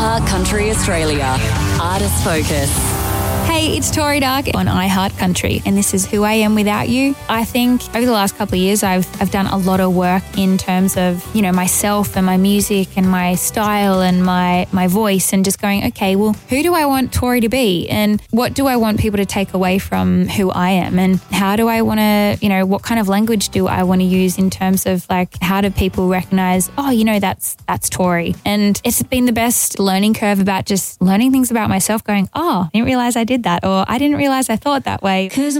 iHeart Country Australia. Artist Focus. Hey, it's Tori Dark on iHeart Country, and this is Who I Am Without You. I think over the last couple of years, I've done a lot of work in terms of, myself and my music and my style and my voice, and just going, okay, well, who do I want Tori to be? And what do I want people to take away from who I am? And how do I want to, what kind of language do I want to use in terms of how do people recognize, that's Tori? And it's been the best learning curve about just learning things about myself, going, I didn't realize I did that, or I didn't realize I thought that way. 'Cause